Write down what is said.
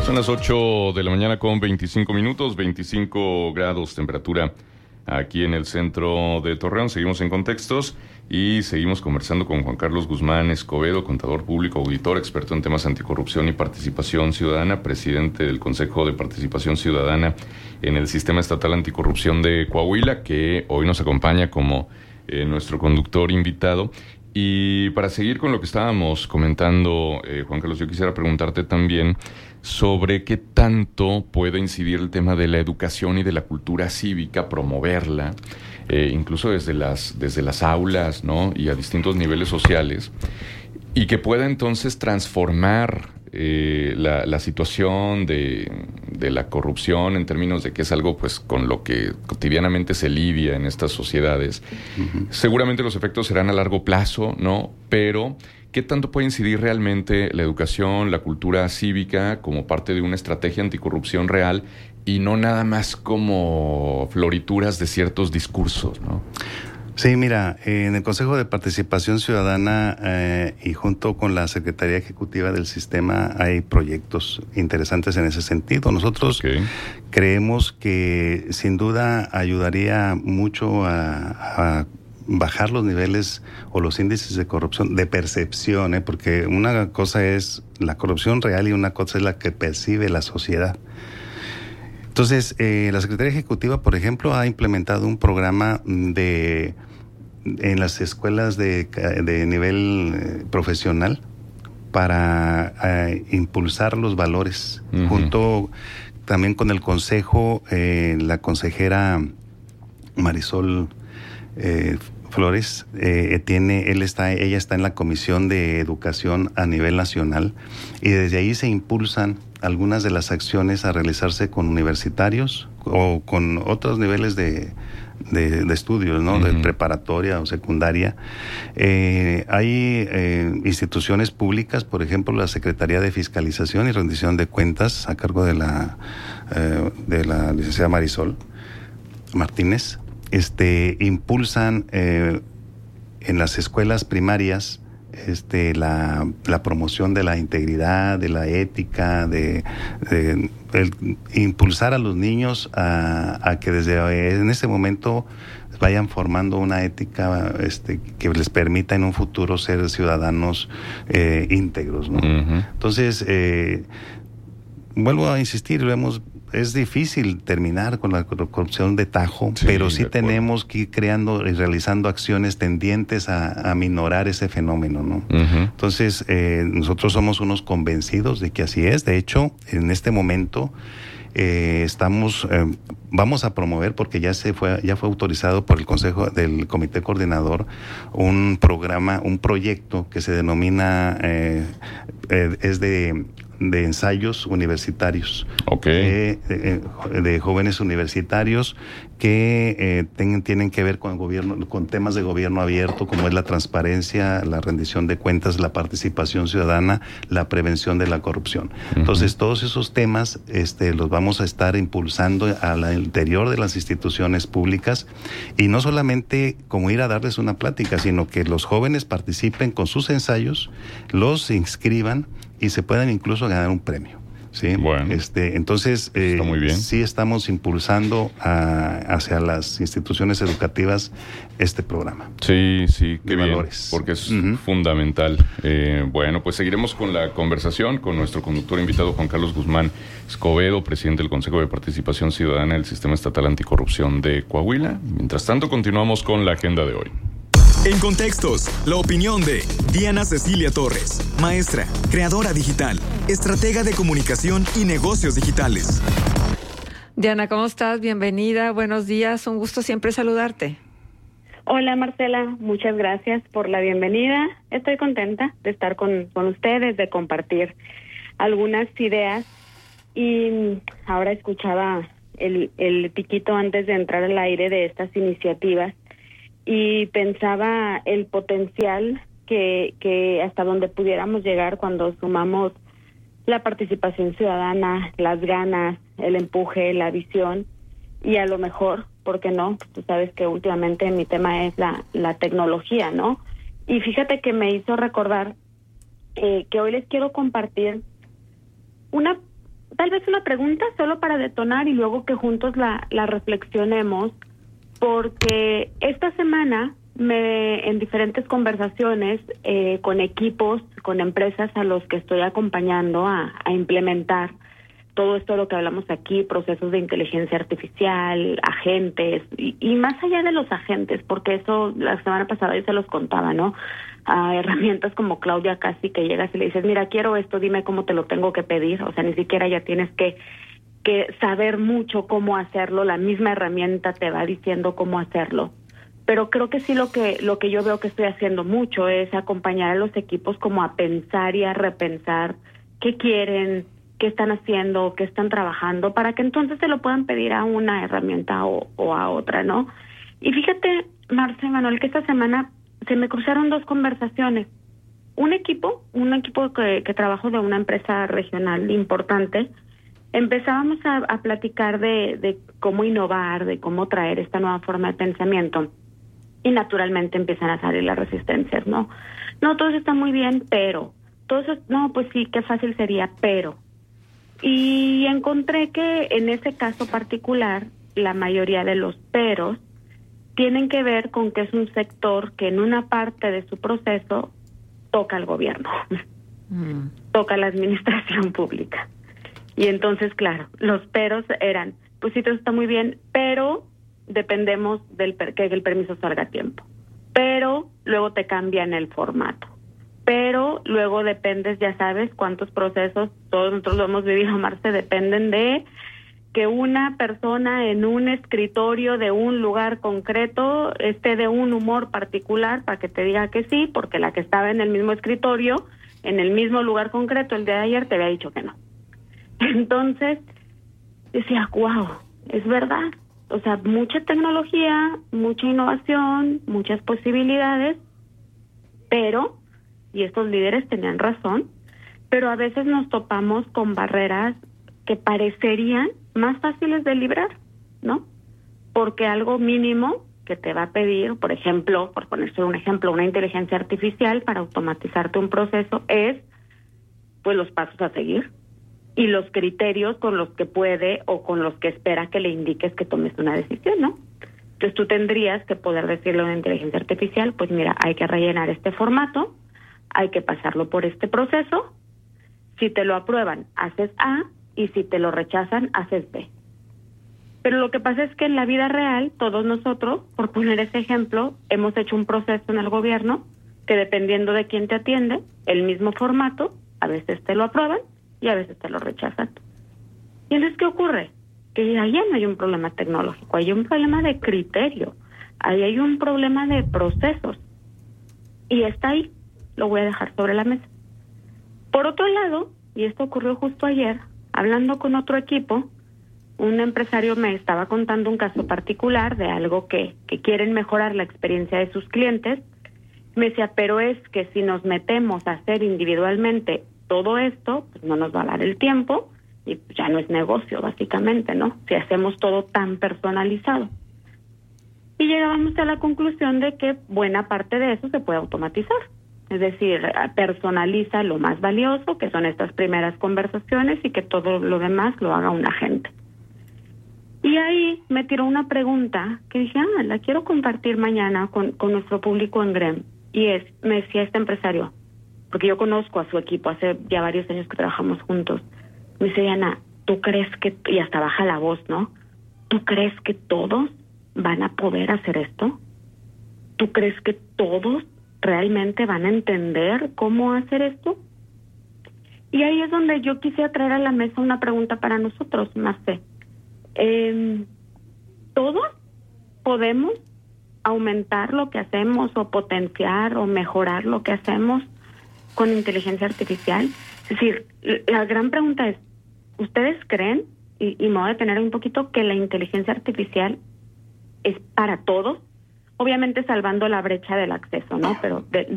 Son las 8 de la mañana con 25 minutos, 25 grados temperatura aquí en el centro de Torreón. Seguimos en Contextos y seguimos conversando con Juan Carlos Guzmán Escobedo, contador público, auditor, experto en temas anticorrupción y participación ciudadana, presidente del Consejo de Participación Ciudadana en el Sistema Estatal Anticorrupción de Coahuila, que hoy nos acompaña como nuestro conductor invitado. Y para seguir con lo que estábamos comentando, Juan Carlos, yo quisiera preguntarte también sobre qué tanto puede incidir el tema de la educación y de la cultura cívica, promoverla, incluso desde las aulas, ¿no? Y a distintos niveles sociales, y que pueda entonces transformar la situación de la corrupción en términos de que es algo pues con lo que cotidianamente se lidia en estas sociedades. Uh-huh. Seguramente los efectos serán a largo plazo, ¿no? Pero ¿qué tanto puede incidir realmente la educación, la cultura cívica como parte de una estrategia anticorrupción real y no nada más como florituras de ciertos discursos, ¿no? Sí, mira, en el Consejo de Participación Ciudadana y junto con la Secretaría Ejecutiva del Sistema hay proyectos interesantes en ese sentido. Nosotros creemos que sin duda ayudaría mucho a bajar los niveles o los índices de corrupción, de percepción, porque una cosa es la corrupción real y una cosa es la que percibe la sociedad. Entonces, la Secretaría Ejecutiva, por ejemplo, ha implementado un programa en las escuelas de nivel profesional para impulsar los valores. Uh-huh. Junto también con el Consejo, la consejera Marisol Flores, ella está en la Comisión de Educación a nivel nacional y desde ahí se impulsan algunas de las acciones a realizarse con universitarios o con otros niveles de estudios, ¿no? Uh-huh. De preparatoria o secundaria. Hay instituciones públicas, por ejemplo, la Secretaría de Fiscalización y Rendición de Cuentas a cargo de la licenciada Marisol Martínez. Impulsan en las escuelas primarias la promoción de la integridad, de la ética, de impulsar a los niños a que desde en ese momento vayan formando una ética que les permita en un futuro ser ciudadanos íntegros, ¿no? Uh-huh. Entonces, vuelvo a insistir, es difícil terminar con la corrupción de tajo, sí, pero sí tenemos que ir creando y realizando acciones tendientes a minorar ese fenómeno, ¿no? Uh-huh. Entonces, nosotros somos unos convencidos de que así es. De hecho, en este momento vamos a promover, porque ya fue autorizado por el Consejo del Comité Coordinador, un proyecto que se denomina es de ensayos universitarios, de jóvenes universitarios que tienen que ver con el gobierno, con temas de gobierno abierto, como es la transparencia, la rendición de cuentas, la participación ciudadana, la prevención de la corrupción. Uh-huh. Entonces, todos esos temas los vamos a estar impulsando al interior de las instituciones públicas, y no solamente como ir a darles una plática, sino que los jóvenes participen con sus ensayos, los inscriban y se puedan incluso ganar un premio. Sí, bueno, entonces está muy bien. Sí estamos impulsando hacia las instituciones educativas este programa. Sí, qué bien, valores. Porque es fundamental. Bueno, pues seguiremos con la conversación con nuestro conductor invitado Juan Carlos Guzmán Escobedo, presidente del Consejo de Participación Ciudadana del Sistema Estatal Anticorrupción de Coahuila. Mientras tanto, continuamos con la agenda de hoy. En Contextos, la opinión de Diana Cecilia Torres, maestra, creadora digital, estratega de comunicación y negocios digitales. Diana, ¿cómo estás? Bienvenida, buenos días, un gusto siempre saludarte. Hola Marcela, muchas gracias por la bienvenida. Estoy contenta de estar con ustedes, de compartir algunas ideas, y ahora escuchaba el piquito antes de entrar al aire de estas iniciativas y pensaba el potencial que hasta donde pudiéramos llegar cuando sumamos la participación ciudadana, las ganas, el empuje, la visión, y a lo mejor, ¿por qué no? Tú sabes que últimamente mi tema es la tecnología, ¿no? Y fíjate que me hizo recordar que hoy les quiero compartir una tal vez una pregunta solo para detonar y luego que juntos la reflexionemos, porque esta semana en diferentes conversaciones con equipos, con empresas a los que estoy acompañando a implementar todo esto de lo que hablamos aquí, procesos de inteligencia artificial, agentes, y más allá de los agentes, porque eso la semana pasada yo se los contaba, ¿no? A herramientas como Claudia Casi, que llegas y le dices, mira, quiero esto, dime cómo te lo tengo que pedir, o sea, ni siquiera ya tienes que saber mucho cómo hacerlo, la misma herramienta te va diciendo cómo hacerlo. Pero creo que sí lo que yo veo que estoy haciendo mucho es acompañar a los equipos como a pensar y a repensar qué quieren, qué están haciendo, qué están trabajando, para que entonces se lo puedan pedir a una herramienta o a otra, ¿no? Y fíjate, Marce y Manuel, que esta semana se me cruzaron dos conversaciones. Un equipo que trabajo de una empresa regional importante, empezábamos a platicar de cómo innovar, de cómo traer esta nueva forma de pensamiento. Y naturalmente empiezan a salir las resistencias, ¿no? No, todo eso está muy bien, pero... todo eso, no, pues sí, qué fácil sería, pero... Y encontré que en ese caso particular, la mayoría de los peros tienen que ver con que es un sector que en una parte de su proceso toca al gobierno, toca a la administración pública. Y entonces, claro, los peros eran, pues sí, todo está muy bien, pero dependemos que el permiso salga a tiempo. Pero luego te cambian el formato. Pero luego dependes, ya sabes, cuántos procesos, todos nosotros lo hemos vivido, Marce, dependen de que una persona en un escritorio de un lugar concreto esté de un humor particular para que te diga que sí, porque la que estaba en el mismo escritorio, en el mismo lugar concreto el día de ayer, te había dicho que no. Entonces, decía, wow, es verdad. O sea, mucha tecnología, mucha innovación, muchas posibilidades, pero... y estos líderes tenían razón, pero a veces nos topamos con barreras que parecerían más fáciles de librar, ¿no? Porque algo mínimo que te va a pedir, por ejemplo, por ponerse un ejemplo, una inteligencia artificial para automatizarte un proceso es, pues, los pasos a seguir y los criterios con los que puede o con los que espera que le indiques que tomes una decisión, ¿no? Entonces tú tendrías que poder decirle a una inteligencia artificial, pues mira, hay que rellenar este formato, hay que pasarlo por este proceso, si te lo aprueban, haces A, y si te lo rechazan, haces B. Pero lo que pasa es que en la vida real, todos nosotros, por poner ese ejemplo, hemos hecho un proceso en el gobierno que dependiendo de quién te atiende, el mismo formato, a veces te lo aprueban y a veces te lo rechazan. ¿Y entonces qué ocurre? Que ahí no hay un problema tecnológico, hay un problema de criterio, ahí hay un problema de procesos. Y está ahí. Lo voy a dejar sobre la mesa. Por otro lado, y esto ocurrió justo ayer, hablando con otro equipo, un empresario me estaba contando un caso particular de algo que quieren mejorar la experiencia de sus clientes. Me decía, pero es que si nos metemos a hacer individualmente todo esto, pues no nos va a dar el tiempo y ya no es negocio, básicamente, ¿no? Si hacemos todo tan personalizado. Y llegábamos a la conclusión de que buena parte de eso se puede automatizar. Es decir, personaliza lo más valioso, que son estas primeras conversaciones, y que todo lo demás lo haga un agente. Y ahí me tiró una pregunta que dije, la quiero compartir mañana con nuestro público en GREM. Y me decía este empresario, porque yo conozco a su equipo, hace ya varios años que trabajamos juntos. Me dice, Ana, ¿tú crees que, y hasta baja la voz, ¿no? ¿Tú crees que todos van a poder hacer esto? ¿Tú crees que todos realmente van a entender cómo hacer esto? Y ahí es donde yo quisiera traer a la mesa una pregunta para nosotros, Marce. ¿Todos podemos aumentar lo que hacemos o potenciar o mejorar lo que hacemos con inteligencia artificial? Es decir, la gran pregunta es, ¿ustedes creen, y me voy a detener un poquito, que la inteligencia artificial es para todos? Obviamente salvando la brecha del acceso, ¿no? Pero